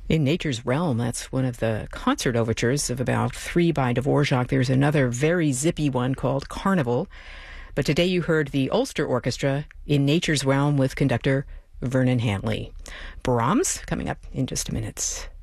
In Nature's Realm, that's one of the concert overtures of about 3 by Dvorak. There's another very zippy one called Carnival. But today you heard the Ulster Orchestra in Nature's Realm with conductor Vernon Hanley. Brahms coming up in just a minute.